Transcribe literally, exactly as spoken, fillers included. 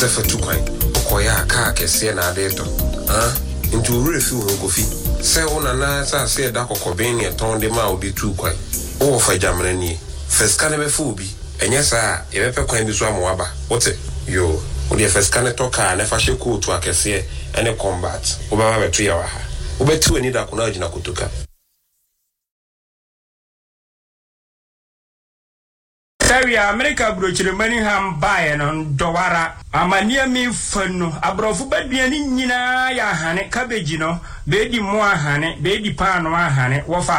sefa tu kwan okoya aka kese na adeto ah ntu refi wo gofi se wona na sa se da kokoben ne ton de ma obi tu kwan wo fa jamana ni feska ne be fu obi enye sa e be pe kwan bi so amwaba wote yo wo de feska ne toka na fa hye kotu akese ene combat wo ba ba betu ya wa ha wo betu ani da kuna agina kotoka Tawia America brochire mani ham bae no dowara amania mi fanu abrofu baduani nyina ya hane cabbage no be di mo ahane be di pan no ahane wo fa